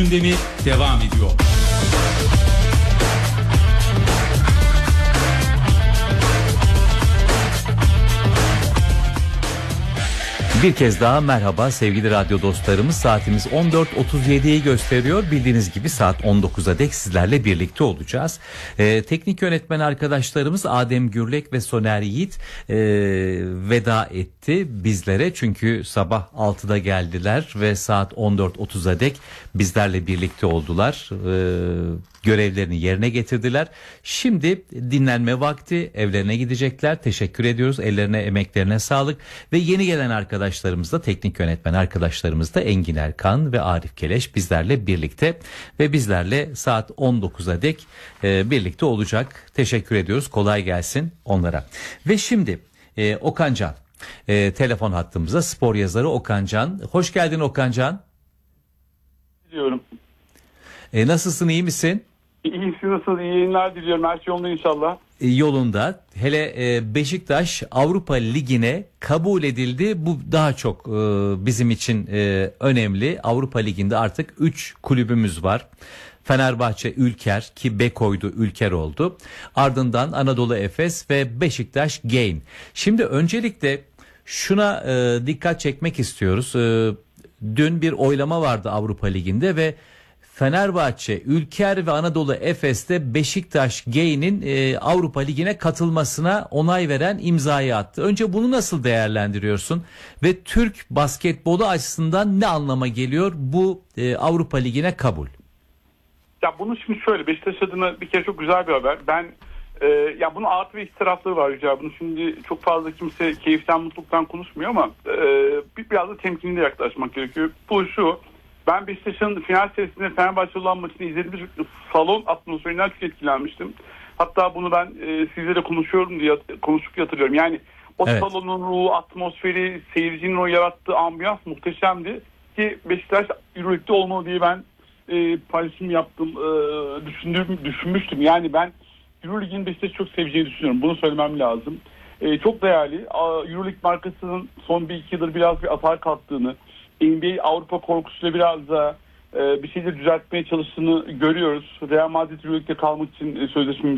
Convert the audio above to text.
Gündemi devam ediyor. Bir kez daha merhaba sevgili radyo dostlarımız. Saatimiz 14.37'yi gösteriyor. Bildiğiniz gibi saat 19'a dek sizlerle birlikte olacağız. Teknik yönetmen arkadaşlarımız Adem Gürlek ve Soner Yiğit veda etti bizlere. Çünkü sabah 6'da geldiler ve saat 14.30'a dek bizlerle birlikte oldular. Görevlerini yerine getirdiler. Şimdi dinlenme vakti, evlerine gidecekler. Teşekkür ediyoruz. Ellerine, emeklerine sağlık. Ve yeni gelen arkadaşlarımız da, teknik yönetmen arkadaşlarımız da Engin Erkan ve Arif Keleş bizlerle birlikte ve bizlerle saat 19'a dek birlikte olacak. Teşekkür ediyoruz. Kolay gelsin onlara. Ve şimdi Okan Can, telefon hattımızda spor yazarı Okan Can. Hoş geldin Okan Can. Diyorum. Nasılsın, iyi misin? İyisi nasıl? İyi yayınlar diliyorum. Her şey yolunda inşallah. Yolunda. Hele Beşiktaş Avrupa Ligi'ne kabul edildi. Bu daha çok bizim için önemli. Avrupa Ligi'nde artık 3 kulübümüz var. Fenerbahçe Ülker, ki Beko'ydu, Ülker oldu. Ardından Anadolu Efes ve Beşiktaş Gain. Şimdi öncelikle şuna dikkat çekmek istiyoruz. Dün bir oylama vardı Avrupa Ligi'nde ve Fenerbahçe, Ülker ve Anadolu Efes'te Beşiktaş Gain'in Avrupa Ligi'ne katılmasına onay veren imzayı attı. Önce bunu nasıl değerlendiriyorsun ve Türk basketbolu açısından ne anlama geliyor bu Avrupa Ligi'ne kabul? Ya bunu şimdi şöyle, Beşiktaş adına bir kere çok güzel bir haber. Ben ya bunun artı ve eksi tarafları var Yüce. Bunu şimdi çok fazla kimse keyiften, mutluluktan konuşmuyor ama biraz da temkinli yaklaşmak gerekiyor. Bu şu: ben Beşiktaş'ın final serisinde Fenerbahçe olan maçını izlediğim salon atmosferinden çok etkilenmiştim. Hatta bunu ben sizlere konuştuk diye hatırlıyorum. Yani o evet, salonun ruhu, atmosferi, seyircinin o yarattığı ambiyans muhteşemdi. Ki Beşiktaş Euroleague'de olmalı diye ben paylaşım yaptım, düşünmüştüm. Yani ben Euroleague'in Beşiktaş'ı çok seveceğini düşünüyorum. Bunu söylemem lazım. Çok değerli. Euroleague markasının son 1-2 yıldır biraz bir atağa kalktığını, NBA Avrupa korkusuyla biraz da bir şeyleri düzeltmeye çalıştığını görüyoruz. Real Madrid Euroleague'de kalmak için sözleşme